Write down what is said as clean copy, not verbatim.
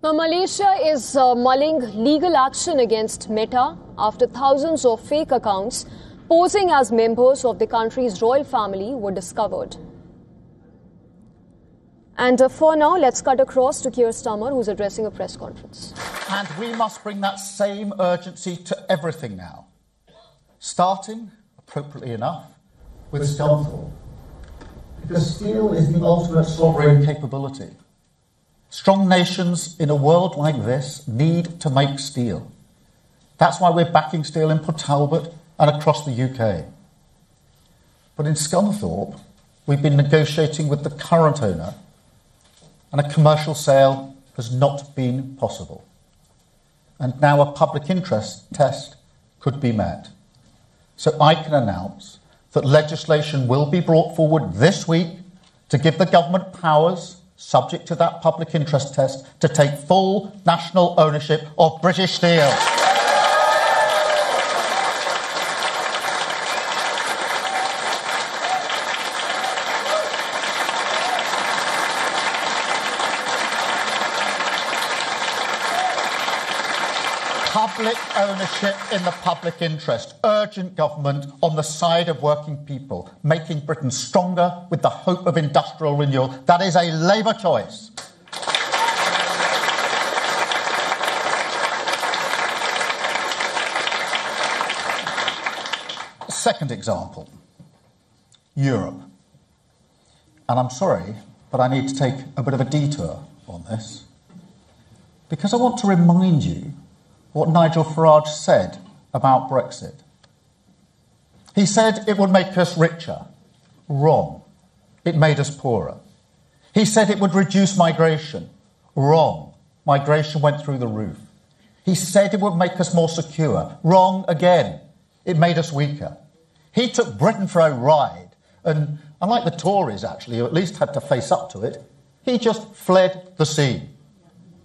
Now, Malaysia is mulling legal action against Meta after thousands of fake accounts posing as members of the country's royal family were discovered. And for now, let's cut across to Keir Starmer, who's addressing a press conference. And we must bring that same urgency to everything now, starting, appropriately enough, with Scunthorpe. Because steel is the ultimate sovereign capability. Strong nations in a world like this need to make steel. That's why we're backing steel in Port Talbot and across the UK. But in Scunthorpe, we've been negotiating with the current owner, and a commercial sale has not been possible. And now a public interest test could be met. So I can announce that legislation will be brought forward this week to give the government powers, subject to that public interest test, to take full national ownership of British Steel. Public ownership in the public interest. Urgent government on the side of working people, making Britain stronger with the hope of industrial renewal. That is a Labour choice. Second example, Europe. And I'm sorry, but I need to take a bit of a detour on this, because I want to remind you what Nigel Farage said about Brexit. He said it would make us richer. Wrong. It made us poorer. He said it would reduce migration. Wrong. Migration went through the roof. He said it would make us more secure. Wrong again. It made us weaker. He took Britain for a ride, and unlike the Tories, actually, who at least had to face up to it, he just fled the scene.